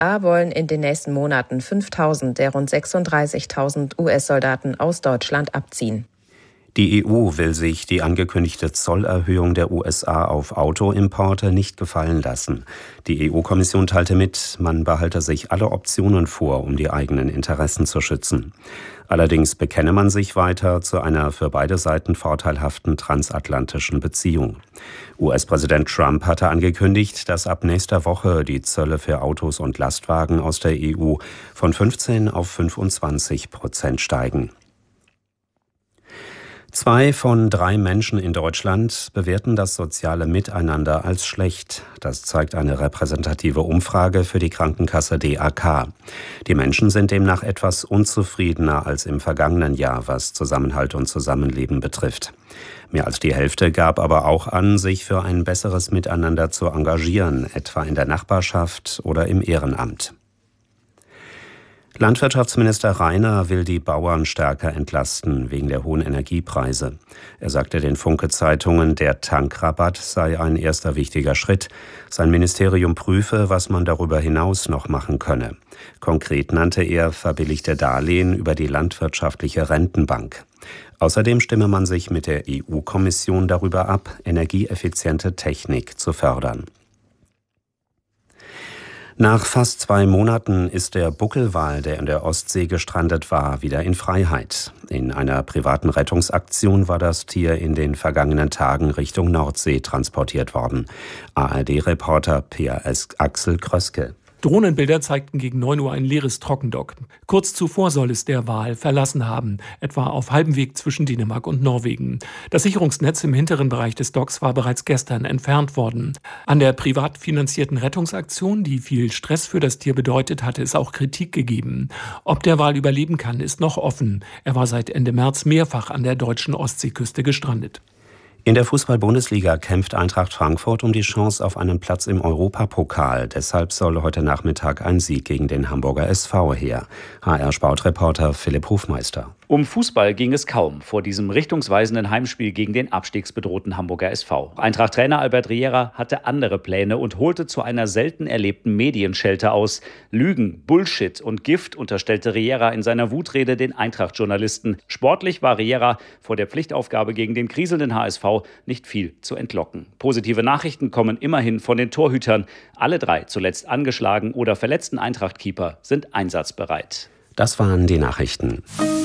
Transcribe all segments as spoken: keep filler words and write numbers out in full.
A wollen in den nächsten Monaten fünftausend der rund sechsunddreißigtausend U S-Soldaten aus Deutschland abziehen. Die E U will sich die angekündigte Zollerhöhung der U S A auf Autoimporte nicht gefallen lassen. Die E U-Kommission teilte mit, man behalte sich alle Optionen vor, um die eigenen Interessen zu schützen. Allerdings bekenne man sich weiter zu einer für beide Seiten vorteilhaften transatlantischen Beziehung. U S-Präsident Trump hatte angekündigt, dass ab nächster Woche die Zölle für Autos und Lastwagen aus der E U von fünfzehn auf fünfundzwanzig Prozent steigen. Zwei von drei Menschen in Deutschland bewerten das soziale Miteinander als schlecht. Das zeigt eine repräsentative Umfrage für die Krankenkasse D A K. Die Menschen sind demnach etwas unzufriedener als im vergangenen Jahr, was Zusammenhalt und Zusammenleben betrifft. Mehr als die Hälfte gab aber auch an, sich für ein besseres Miteinander zu engagieren, etwa in der Nachbarschaft oder im Ehrenamt. Landwirtschaftsminister Rainer will die Bauern stärker entlasten wegen der hohen Energiepreise. Er sagte den Funke-Zeitungen, der Tankrabatt sei ein erster wichtiger Schritt. Sein Ministerium prüfe, was man darüber hinaus noch machen könne. Konkret nannte er verbilligte Darlehen über die landwirtschaftliche Rentenbank. Außerdem stimme man sich mit der E U-Kommission darüber ab, energieeffiziente Technik zu fördern. Nach fast zwei Monaten ist der Buckelwal, der in der Ostsee gestrandet war, wieder in Freiheit. In einer privaten Rettungsaktion war das Tier in den vergangenen Tagen Richtung Nordsee transportiert worden. A R D-Reporter Peer Axel Kröske. Drohnenbilder zeigten gegen neun Uhr ein leeres Trockendock. Kurz zuvor soll es der Wal verlassen haben, etwa auf halbem Weg zwischen Dänemark und Norwegen. Das Sicherungsnetz im hinteren Bereich des Docks war bereits gestern entfernt worden. An der privat finanzierten Rettungsaktion, die viel Stress für das Tier bedeutet, hatte es auch Kritik gegeben. Ob der Wal überleben kann, ist noch offen. Er war seit Ende März mehrfach an der deutschen Ostseeküste gestrandet. In der Fußball-Bundesliga kämpft Eintracht Frankfurt um die Chance auf einen Platz im Europapokal. Deshalb soll heute Nachmittag ein Sieg gegen den Hamburger S V her. H R-Sportreporter Philipp Hofmeister. Um Fußball ging es kaum vor diesem richtungsweisenden Heimspiel gegen den abstiegsbedrohten Hamburger S V. Eintracht-Trainer Albert Riera hatte andere Pläne und holte zu einer selten erlebten Medienschelte aus. Lügen, Bullshit und Gift unterstellte Riera in seiner Wutrede den Eintracht-Journalisten. Sportlich war Riera vor der Pflichtaufgabe gegen den kriselnden H S V nicht viel zu entlocken. Positive Nachrichten kommen immerhin von den Torhütern. Alle drei zuletzt angeschlagen oder verletzten Eintracht-Keeper sind einsatzbereit. Das waren die Nachrichten.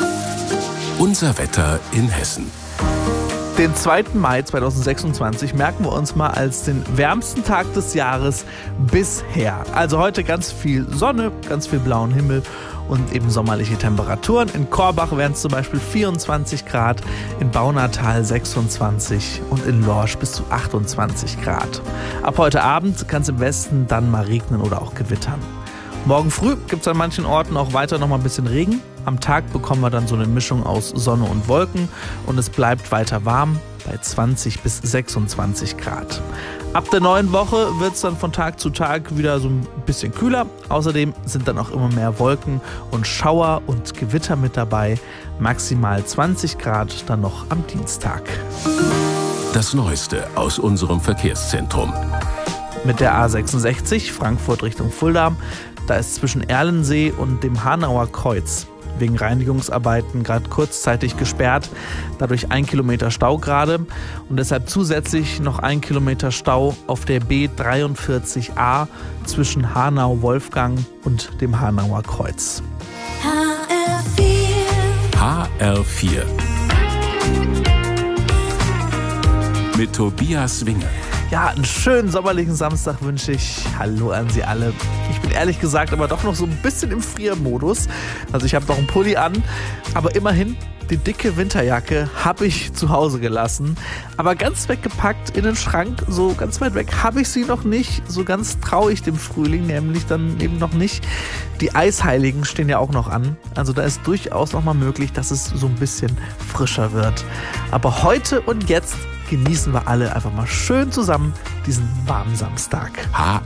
Unser Wetter in Hessen. Den zweiten Mai zweitausendsechsundzwanzig merken wir uns mal als den wärmsten Tag des Jahres bisher. Also heute ganz viel Sonne, ganz viel blauen Himmel und eben sommerliche Temperaturen. In Korbach wären es zum Beispiel vierundzwanzig Grad, in Baunatal sechsundzwanzig und in Lorsch bis zu achtundzwanzig Grad. Ab heute Abend kann es im Westen dann mal regnen oder auch gewittern. Morgen früh gibt es an manchen Orten auch weiter noch mal ein bisschen Regen. Am Tag bekommen wir dann so eine Mischung aus Sonne und Wolken und es bleibt weiter warm bei zwanzig bis sechsundzwanzig Grad. Ab der neuen Woche wird es dann von Tag zu Tag wieder so ein bisschen kühler. Außerdem sind dann auch immer mehr Wolken und Schauer und Gewitter mit dabei. Maximal zwanzig Grad dann noch am Dienstag. Das Neueste aus unserem Verkehrszentrum. Mit der A sechsundsechzig Frankfurt Richtung Fulda, da ist zwischen Erlensee und dem Hanauer Kreuz wegen Reinigungsarbeiten gerade kurzzeitig gesperrt, dadurch ein Kilometer Stau gerade und deshalb zusätzlich noch ein Kilometer Stau auf der B dreiundvierzig A zwischen Hanau-Wolfgang und dem Hanauer Kreuz. H R vier. H R vier. Mit Tobias Winger. Ja, einen schönen sommerlichen Samstag wünsche ich. Hallo an Sie alle. Ich bin ehrlich gesagt aber doch noch so ein bisschen im Friermodus. Also ich habe noch einen Pulli an, aber immerhin, die dicke Winterjacke habe ich zu Hause gelassen. Aber ganz weggepackt in den Schrank, so ganz weit weg, habe ich sie noch nicht. So ganz traue ich dem Frühling nämlich dann eben noch nicht. Die Eisheiligen stehen ja auch noch an. Also da ist durchaus noch mal möglich, dass es so ein bisschen frischer wird. Aber heute und jetzt genießen wir alle einfach mal schön zusammen diesen warmen Samstag. H